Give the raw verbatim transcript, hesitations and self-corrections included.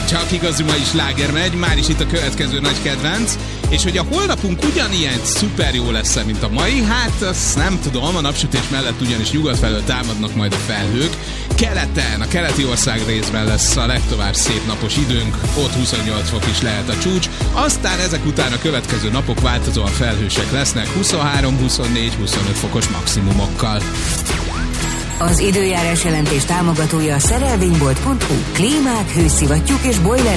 Csak igazi mai sláger megy, már is itt a következő nagy kedvenc, és hogy a holnapunk ugyanilyen szuper jó lesz, mint a mai, hát azt nem tudom, a napsütés mellett ugyanis nyugat felől támadnak majd a felhők. Keleten, a keleti ország részben lesz a legtovább szép napos időnk, ott huszonnyolc fok is lehet a csúcs, aztán ezek után a következő napok változóan felhősek lesznek, huszonhárom, huszonnégy, huszonöt fokos maximumokkal. Az időjárás jelentés támogatója a szerelvénybolt pont hu. Klímák, hőszivattyúk és bojler